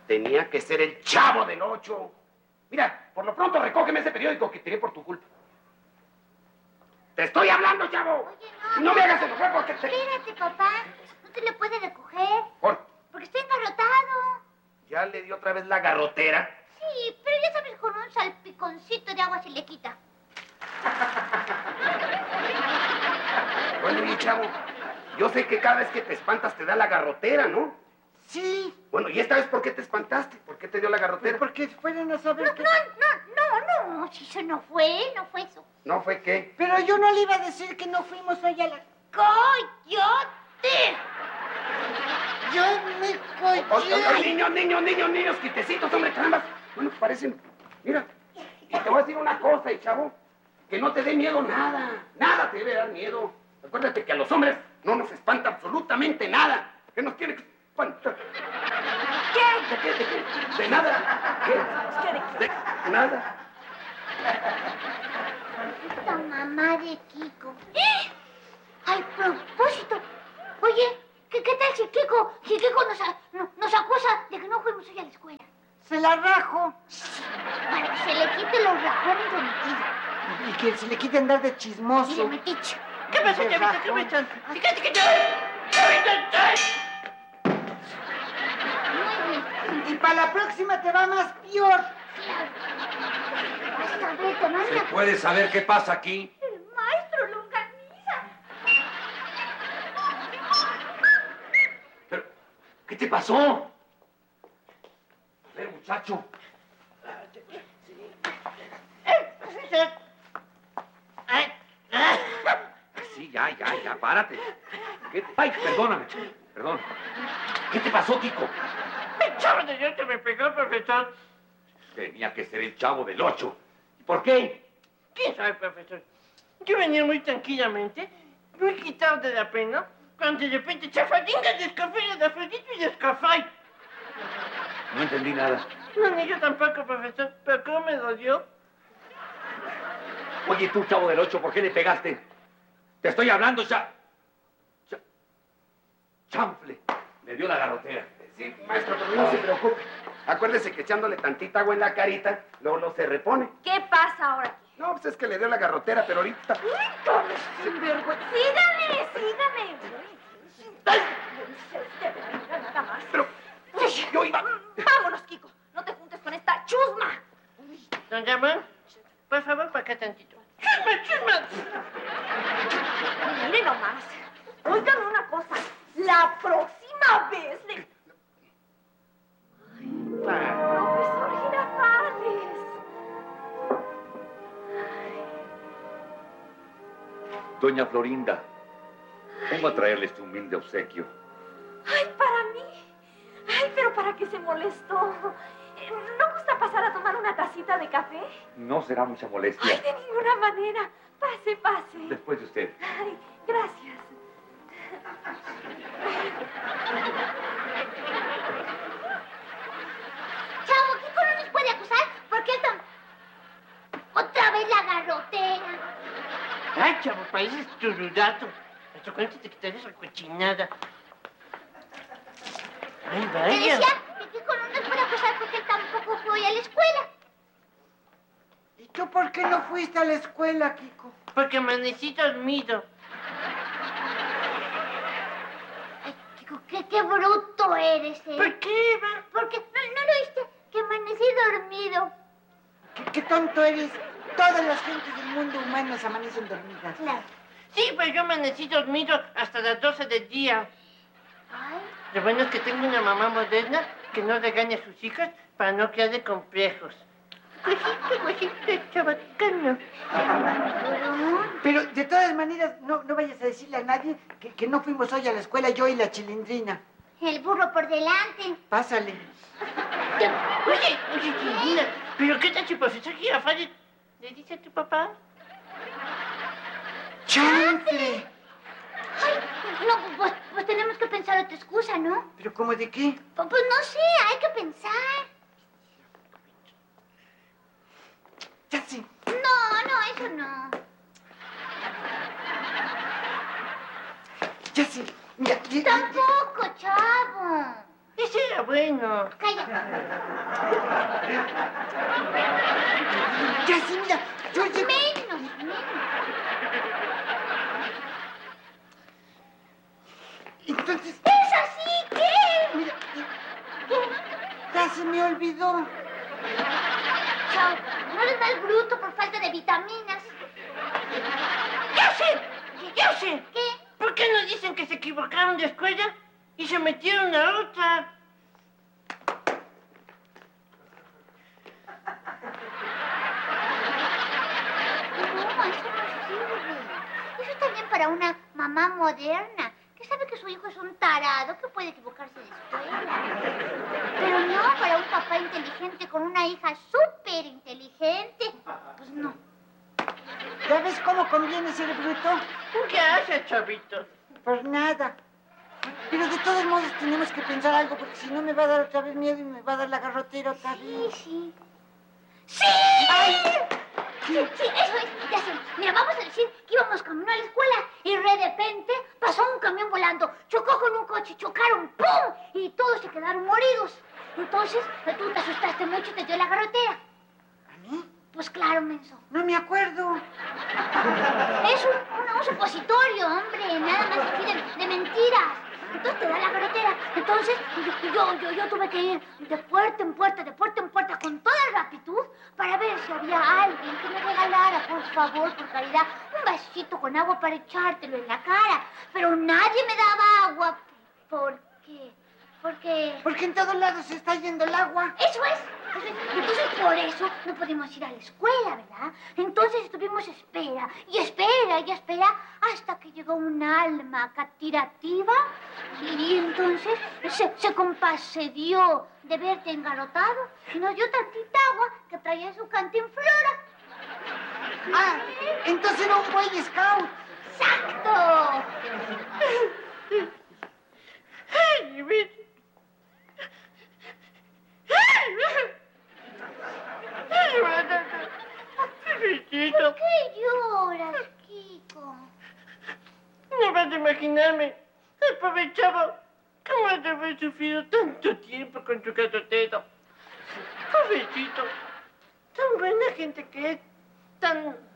Tenía que ser el Chavo del Ocho. Mira, por lo pronto recógeme ese periódico que tiré por tu culpa. ¡Te estoy hablando, Chavo! Oye, No me hagas enojar porque te... Espérate, papá. No te le puede recoger. ¿Por? Porque está engarrotado. ¿Ya le dio otra vez la garrotera? Sí, pero ya sabes, con un salpiconcito de agua se le quita. Bueno, y Chavo, yo sé que cada vez que te espantas te da la garrotera, ¿no? Sí. Bueno, ¿y esta vez por qué te espantaste? ¿Por qué te dio la garrotera? Porque fueran a saber que... No, si eso no fue eso. ¿No fue qué? Pero yo no le iba a decir que no fuimos hoy a la... ¡Coyote! Yo me coyote. Niños, quitecitos, hombre, carambas. Bueno, parecen... Mira, y te voy a decir una cosa, Chavo, que no te dé miedo nada te debe dar miedo. Acuérdate que a los hombres no nos espanta absolutamente nada. ¿Qué nos tiene que espantar? ¿Qué? ¿De qué? ¿De nada? ¿Qué? ¿De nada? Esta mamá de Kiko. Al propósito. Oye, ¿qué tal si Kiko nos acusa de que no fuimos hoy a la escuela? Se la rajo. Para que se le quite los rajones de metido. Y que se le quite andar de chismoso. Y de metiche. ¿Qué pasó, chavita? ¿Qué me echan? Muy bien. Y para la próxima te va más peor. Vas a ver, te manda. ¿Se puede saber qué pasa aquí? El maestro Longaniza. ¿Pero qué te pasó? A ver, muchacho. Sí, ya, párate. Ay, perdóname. Perdón. ¿Qué te pasó, Kiko? El Chavo del Ocho me pegó, profesor. Tenía que ser el Chavo del Ocho. ¿Y por qué? ¿Quién sabe, profesor? Yo venía muy tranquilamente, muy quitado de la pena, cuando de repente chafadinga descafé de Afrodito y descafé. No entendí nada. No, ni yo tampoco, profesor, pero ¿cómo me dolió? Oye, tú, Chavo del Ocho, ¿por qué le pegaste? Te estoy hablando, Chanfle. Me dio la garrotera. Sí, maestro, pero no se preocupe. Acuérdese que echándole tantita agua en la carita, luego se repone. ¿Qué pasa ahora? No, pues es que le dio la garrotera, pero ahorita... ¡Sinvergüenza! ¡Sígame! Nada más. Pero yo iba... Vámonos, Kiko. No te juntes con esta chusma. ¿Don Ramón? Por favor, para acá tantito. ¡Chusma! Mire nomás. Oigan una cosa. La próxima vez le... Profesor Girafales. Doña Florinda, vengo a traerle este humilde obsequio. Ay, para mí. Ay, pero ¿para qué se molestó? ¿No gusta pasar a tomar una tacita de café? No será mucha molestia. Ay, de ninguna manera. Pase. Después de usted. Ay, gracias. Chavo, Kiko no nos puede acusar porque él otra vez la garrotera. Ay, Chavo, pareces turudato. Hasta cuánto te quitaré esa cochinada. Ay, Te vaya. decía que Kiko no nos puede acusar porque él tampoco fue hoy a la escuela. ¿Y tú por qué no fuiste a la escuela, Kiko? Porque amanecí dormido. Ay, Kiko, qué bruto eres, ¿eh? ¿Por qué, va? Porque no lo oíste, que amanecí dormido. ¿Qué tonto eres? Todas las gentes del mundo humano se amanecen dormidas. Claro. Sí, pero yo amanecí dormido hasta las 12 del día. Ay, Lo bueno es que tengo una mamá moderna que no regaña a sus hijas para no crearle complejos. Cosita, chabacano. Pero de todas maneras, no vayas a decirle a nadie que no fuimos hoy a la escuela, yo y la Chilindrina. el burro por delante. Pásale. Oye, Chilindrina, ¿pero qué tal si profesor Girafales le dice a tu papá? ¡Chanfle! Ay, no, pues tenemos que pensar otra excusa, ¿no? ¿Pero cómo de qué? Pues no sé, hay que pensar. Ya sí. No, eso no. Ya sí. Mira, Tampoco, chavo. Que sea bueno. Cállate. Ya sí, mira, yo llego... Menos. Entonces, ¡Es así! ¿Qué? mira, ya se me olvidó. Chao, no eres mal bruto por falta de vitaminas. ¡Ya sé! ¡Ya sé! ¿Qué? ¿Por qué no dicen que se equivocaron de escuela y se metieron a otra? No, eso no sirve. Eso está bien para una mamá moderna que sabe que su hijo es un tarado que puede equivocarse de escuela. Pero no para un papá inteligente con una hija súper inteligente. Pues no. ¿Ya ves cómo conviene ser bruto? ¿Qué haces, chavito? Pues nada. Pero de todos modos tenemos que pensar algo, porque si no me va a dar otra vez miedo y me va a dar la garrotera otra Sí, vez. sí. ¡Sí! ¡Ay! Sí, eso es, ya sé. Mira, vamos a decir que íbamos camino a la escuela y de repente pasó un camión volando, chocó con un coche, chocaron, ¡pum! Y todos se quedaron moridos. Entonces, tú te asustaste mucho y te dio la garrotera. ¿A mí? Pues claro, menso. No me acuerdo. Es un supositorio, hombre, nada más así de mentiras. Entonces te da la garrotera. Entonces yo tuve que ir de puerta en puerta con toda rapidez para ver si había alguien que me regalara, por favor, por caridad, un vasito con agua para echártelo en la cara. Pero nadie me daba agua. ¿Por qué? Porque en todos lados se está yendo el agua. Eso es. Entonces por eso no pudimos ir a la escuela, ¿verdad? Entonces estuvimos espera hasta que llegó un alma catirativa y entonces se compadeció de verte engarrotado y nos dio tantita agua que traía en su cantinflora. Ah, entonces era un Boy Scout. ¡Exacto! ¡Ay, ven! ¿Por qué lloras, Kiko? No vas a imaginarme. El pobre chavo, ¿cómo ha de haber sufrido tanto tiempo con su garrotero? Pobrecito. Tan buena gente que es. Tan